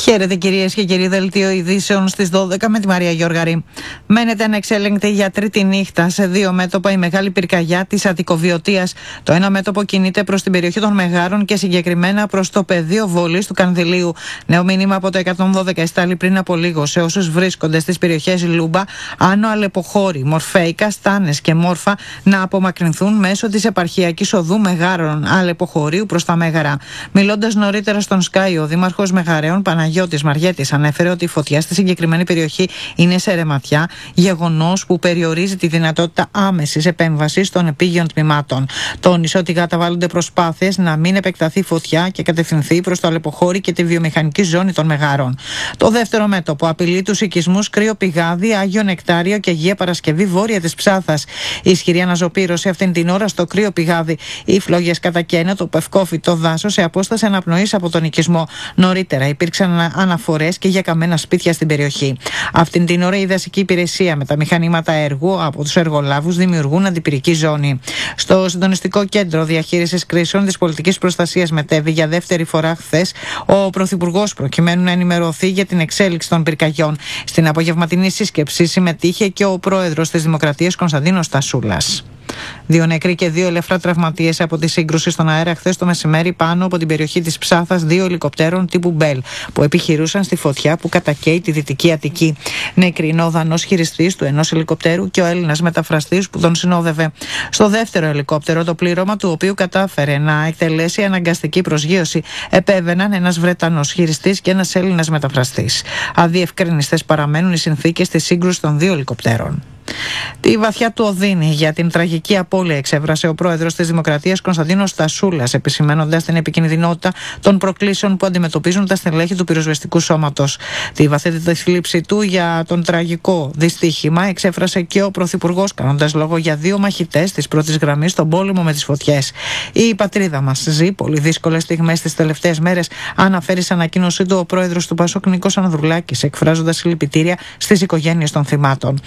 Χαίρετε κυρίες και κύριοι, δελτίο ειδήσεων στις 12 με τη Μαρία Γιώργαρη. Μένεται ανεξέλεγκτη για τρίτη νύχτα σε δύο μέτωπα η μεγάλη πυρκαγιά της Αττικοβιωτίας. Το ένα μέτωπο κινείται προς την περιοχή των Μεγάρων και συγκεκριμένα προς το πεδίο βολής του Κανδυλίου. Νέο μήνυμα από το 112 εστάλει πριν από λίγο σε όσους βρίσκονται στις περιοχές Λούμπα, Άνω Αλεποχώρη, Μορφέικα, Στάνες και Μόρφα να απομακρυνθούν μέσω της επαρχιακής οδού Μεγάρων Αλεποχωρίου προς τα Μέγαρα. Μιλώντας νωρίτερα στον Sky, ο Δήμαρχος Μεγαρέων Παναγιώτης Μαριέτης ανέφερε ότι η φωτιά στη συγκεκριμένη περιοχή είναι σε ρεματιά, γεγονός που περιορίζει τη δυνατότητα άμεσης επέμβασης των επίγειων τμήματων. Τόνισε ότι καταβάλλονται προσπάθειες να μην επεκταθεί φωτιά και κατευθυνθεί προς το Αλεποχώρη και τη βιομηχανική ζώνη των Μεγάρων. Το δεύτερο μέτωπο απειλεί τους οικισμούς Κρύο Πηγάδι, Άγιο Νεκτάριο και Αγία Παρασκευή βόρεια της Ψάθας. Η ισχυρή αναζωπήρωση αυτήν την ώρα στο Κρύο Πηγάδι. Οι φλόγες κατακαίνε το πευκόφυτο δάσος σε απόσταση αναπνοής από τον οικισμό. Νωρίτερα υπήρξαν αναφορές και για καμένα σπίτια στην περιοχή. Αυτήν την ώρα η δασική υπηρεσία με τα μηχανήματα έργου από τους εργολάβους δημιουργούν αντιπυρική ζώνη. Στο Συντονιστικό Κέντρο Διαχείρισης Κρίσεων της Πολιτικής Προστασίας μετέβη για δεύτερη φορά χθες ο Πρωθυπουργός προκειμένου να ενημερωθεί για την εξέλιξη των πυρκαγιών. Στην απογευματινή σύσκεψη συμμετείχε και ο Πρόεδρος της Δημοκρατίας Κωνσταντίνος Στασούλας. 2 νεκροί και 2 ελαφρά τραυματίες από τη σύγκρουση στον αέρα χθες το μεσημέρι πάνω από την περιοχή της Ψάθας 2 ελικοπτέρων τύπου Μπέλ που επιχειρούσαν στη φωτιά που κατακαίει τη Δυτική Αττική. Νεκροί είναι ο Δανός χειριστής του ενός ελικοπτέρου και ο Έλληνας μεταφραστής που τον συνόδευε. Στο δεύτερο ελικόπτερο, το πλήρωμα του οποίου κατάφερε να εκτελέσει αναγκαστική προσγείωση, επέβαιναν ένας Βρετανός χειριστής και ένας Έλληνας μεταφραστής. Αδιευκρινιστές παραμένουν οι συνθήκες της σύγκρουσης των 2 ελικοπτέρων. Τη βαθιά του οδύνη για την τραγική απώλεια εξέφρασε ο πρόεδρος της Δημοκρατίας Κωνσταντίνος Στασούλας, επισημαίνοντας την επικινδυνότητα των προκλήσεων που αντιμετωπίζουν τα στελέχη του πυροσβεστικού σώματος. Τη βαθύτατη θλίψη του για τον τραγικό δυστύχημα εξέφρασε και ο πρωθυπουργός, κάνοντας λόγο για 2 μαχητές της πρώτης γραμμής στον πόλεμο με τις φωτιές. Η πατρίδα μας ζει πολύ δύσκολες στιγμές τις τελευταίες μέρες, αναφέρει σε ανακοίνωσή του ο πρόεδρος του Πασόκ Νίκος Ανδρουλάκης, εκφράζοντας συλληπιτήρια στις οικογένειες των θυμάτων.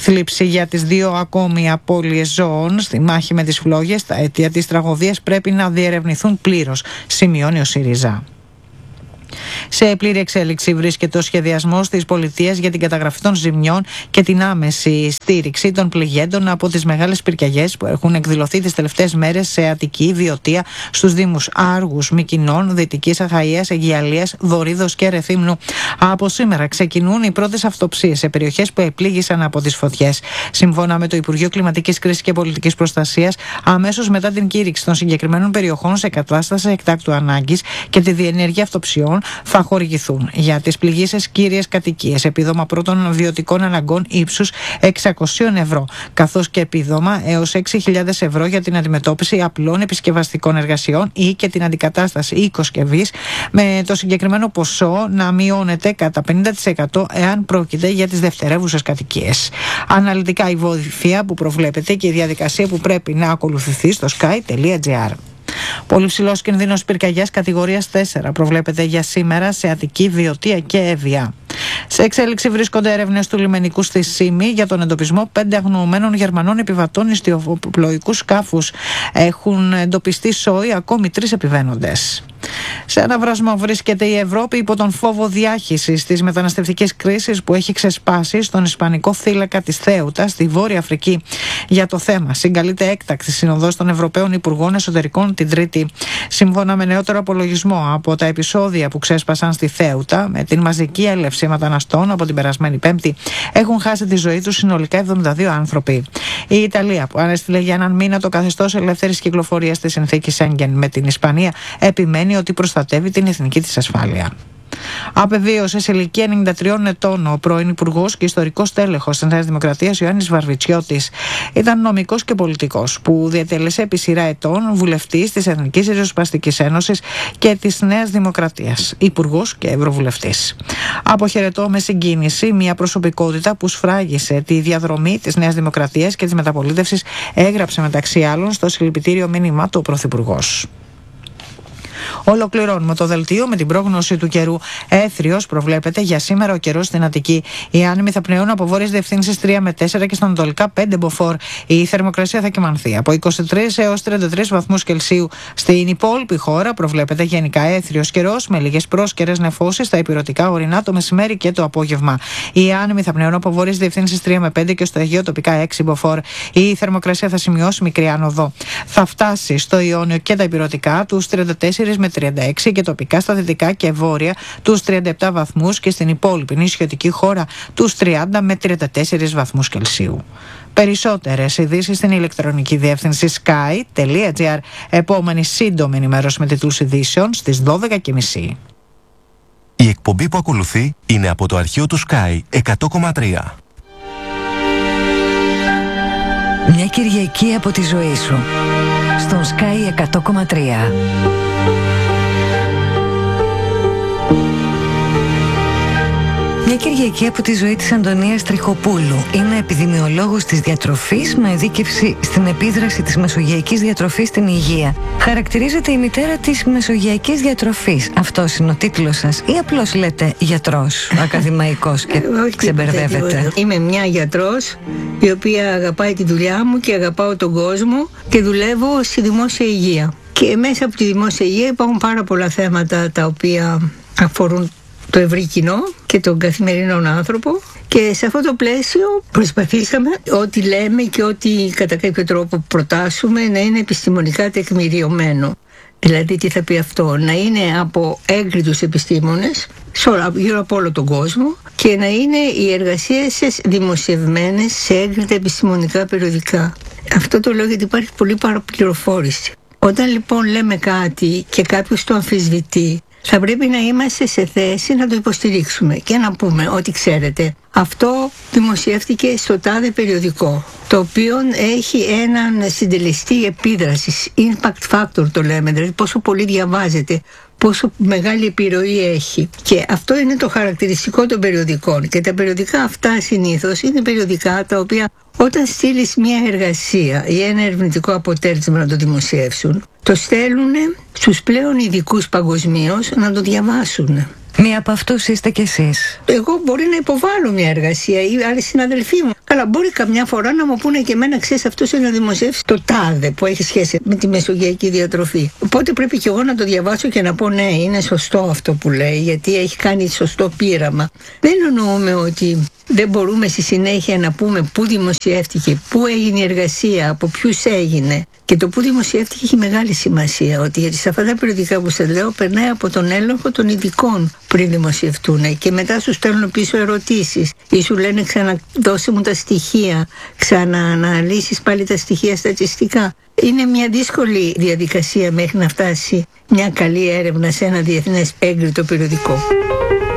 Για τις 2 ακόμη απώλειες ζώων στη μάχη με τις φλόγες, τα αίτια της τραγωδίας πρέπει να διερευνηθούν πλήρως, σημειώνει ο ΣΥΡΙΖΑ. Σε πλήρη εξέλιξη βρίσκεται ο σχεδιασμός της πολιτείας για την καταγραφή των ζημιών και την άμεση στήριξη των πληγέντων από τις μεγάλες πυρκαγιές που έχουν εκδηλωθεί τις τελευταίες μέρες σε Αττική, Βιωτία, στους δήμους Άργους, Μυκηνών, Δυτικής Αχαΐας, Αιγιαλίας, Δωρίδος και Ρεθύμνου. Από σήμερα ξεκινούν οι πρώτες αυτοψίες σε περιοχές που επλήγησαν από τις φωτιές. Σύμφωνα με το Υπουργείο Κλιματικής Κρίσης και Πολιτικής Προστασίας, αμέσως μετά την κήρυξη των συγκεκριμένων περιοχών σε κατάσταση εκτάκτου ανάγκης και τη διενέργεια αυτοψιών, θα χορηγηθούν για τις πληγήσεις κύριες κατοικίες επίδομα πρώτων βιωτικών αναγκών ύψους 600 ευρώ, καθώς και επίδομα έως 6.000 ευρώ για την αντιμετώπιση απλών επισκευαστικών εργασιών ή και την αντικατάσταση οικοσκευής, με το συγκεκριμένο ποσό να μειώνεται κατά 50% εάν πρόκειται για τις δευτερεύουσες κατοικίες. Αναλυτικά η βοήθεια που προβλέπεται και η διαδικασία που πρέπει να ακολουθηθεί στο sky.gr. Πολύ ψηλός κινδύνος πυρκαγιάς κατηγορίας 4 προβλέπεται για σήμερα σε Αττική, Βιωτία και Εύβοια. Σε εξέλιξη βρίσκονται έρευνες του λιμενικού στη Σύμη για τον εντοπισμό 5 αγνοωμένων Γερμανών επιβατών ιστιοπλοϊκούς σκάφους. Έχουν εντοπιστεί σόι ακόμη 3 επιβαίνοντες. Σε αναβρασμό βρίσκεται η Ευρώπη υπό τον φόβο διάχυσης της μεταναστευτικής κρίσης που έχει ξεσπάσει στον Ισπανικό θύλακα της Θέουτα στη Βόρεια Αφρική. Για το θέμα συγκαλείται έκτακτη συνοδός των Ευρωπαίων Υπουργών Εσωτερικών την Τρίτη. Σύμφωνα με νεότερο απολογισμό από τα επεισόδια που ξέσπασαν στη Θέουτα με την μαζική έλευση μεταναστών από την περασμένη Πέμπτη, έχουν χάσει τη ζωή τους συνολικά 72 άνθρωποι. Η Ιταλία, που ανέστειλε για έναν μήνα το καθεστώς ελεύθερης κυκλοφορίας της συνθήκης Σέγγεν με την Ισπανία, επιμένει ότι προστατεύει την εθνική της ασφάλεια. Απεβίωσε σε ηλικία 93 ετών ο πρώην Υπουργός και ιστορικός τέλεχος της Νέας Δημοκρατίας Ιωάννης Βαρβιτσιώτης. Ήταν νομικός και πολιτικός που διατέλεσε επί σειρά ετών βουλευτής της Εθνικής Ριζοσπαστικής Ένωσης και της Νέας Δημοκρατίας, υπουργός και ευρωβουλευτής. Αποχαιρετώ με συγκίνηση μια προσωπικότητα που σφράγισε τη διαδρομή της Νέας Δημοκρατίας και της μεταπολίτευσης, έγραψε μεταξύ άλλων στο συλληπιτήριο μήνυμα του ο Πρωθυπουργός. Ολοκληρώνουμε το δελτίο με την πρόγνωση του καιρού. Έθριος προβλέπεται για σήμερα ο καιρός στην Αττική. Οι άνεμοι θα πνέουν από βόρειες διευθύνσεις 3 με 4 και στα ανατολικά 5 μποφόρ. Η θερμοκρασία θα κυμανθεί από 23 έως 33 βαθμούς Κελσίου. Στην υπόλοιπη χώρα προβλέπεται γενικά έθριος καιρός με λίγες πρόσκαιρες νεφώσεις στα ηπειρωτικά ορεινά το μεσημέρι και το απόγευμα. Οι άνεμοι θα πνέουν από βόρειες διευθύνσεις 3 με 5 και στο Αιγαίο τοπικά 6 μποφόρ. Η θερμοκρασία θα σημειώσει μικρή άνοδο. Θα φτάσει στο Ιόνιο και τα ηπειρωτικά τους 34 με 36 και τοπικά στα δυτικά και βόρεια τους 37 βαθμούς και στην υπόλοιπη νησιωτική χώρα τους 30 με 34 βαθμούς Κελσίου. Περισσότερες ειδήσεις στην ηλεκτρονική διεύθυνση sky.gr. Επόμενη σύντομη ενημέρωση με τίτλους ειδήσεων στις 12:30. Η εκπομπή που ακολουθεί είναι από το αρχείο του Sky 100,3. Μια Κυριακή από τη ζωή σου στον Sky 100,3. Μια Κυριακή από τη ζωή της Αντωνίας Τριχοπούλου. Είναι επιδημιολόγος της διατροφής με ειδίκευση στην επίδραση της μεσογειακής διατροφής στην υγεία. Χαρακτηρίζεται η μητέρα της μεσογειακής διατροφής. Αυτός είναι ο τίτλος σας ή απλώς λέτε γιατρός, ακαδημαϊκός και ξεμπερδεύετε? Είμαι μια γιατρός η οποία αγαπάει τη δουλειά μου και αγαπάω τον κόσμο και δουλεύω στη δημόσια υγεία. Και μέσα από τη δημόσια υγεία υπάρχουν πάρα πολλά θέματα τα οποία αφορούν το ευρύ κοινό και τον καθημερινό άνθρωπο, και σε αυτό το πλαίσιο προσπαθήσαμε ό,τι λέμε και ό,τι κατά κάποιο τρόπο προτάσουμε να είναι επιστημονικά τεκμηριωμένο. Δηλαδή τι θα πει αυτό? Να είναι από έγκριτους επιστήμονες γύρω από όλο τον κόσμο και να είναι οι εργασίες σας δημοσιευμένες σε έγκριτα επιστημονικά περιοδικά. Αυτό το λέω γιατί υπάρχει πολύ παραπληροφόρηση. Όταν λοιπόν λέμε κάτι και κάποιος το αμφισβητεί, θα πρέπει να είμαστε σε θέση να το υποστηρίξουμε και να πούμε ότι ξέρετε, αυτό δημοσιεύτηκε στο τάδε περιοδικό, το οποίο έχει έναν συντελεστή επίδρασης, impact factor το λέμε, δηλαδή πόσο πολύ διαβάζεται, πόσο μεγάλη επιρροή έχει. Και αυτό είναι το χαρακτηριστικό των περιοδικών. Και τα περιοδικά αυτά συνήθως είναι περιοδικά τα οποία όταν στείλεις μια εργασία ή ένα ερευνητικό αποτέλεσμα να το δημοσιεύσουν, το στέλνουν στους πλέον ειδικούς παγκοσμίως να το διαβάσουν. Μία από αυτούς είστε κι εσείς. Εγώ μπορεί να υποβάλω μια εργασία ή άλλοι συναδελφοί μου. Αλλά μπορεί καμιά φορά να μου πούνε και εμένα, ξέρεις, αυτός είναι να δημοσιεύσει το τάδε που έχει σχέση με τη μεσογειακή διατροφή. Οπότε πρέπει και εγώ να το διαβάσω και να πω ναι, είναι σωστό αυτό που λέει, γιατί έχει κάνει σωστό πείραμα. Δεν εννοούμε ότι δεν μπορούμε στη συνέχεια να πούμε πού δημοσιεύτηκε, πού έγινε η εργασία, από ποιους έγινε. Και το που δημοσιεύτηκε έχει μεγάλη σημασία, ότι σε αυτά τα περιοδικά που σας λέω περνάει από τον έλεγχο των ειδικών πριν δημοσιευτούν και μετά σου στέλνουν πίσω ερωτήσεις ή σου λένε ξαναδώσε μου τα στοιχεία, ξανααναλύσεις πάλι τα στοιχεία στατιστικά. Είναι μια δύσκολη διαδικασία μέχρι να φτάσει μια καλή έρευνα σε ένα διεθνές έγκριτο περιοδικό.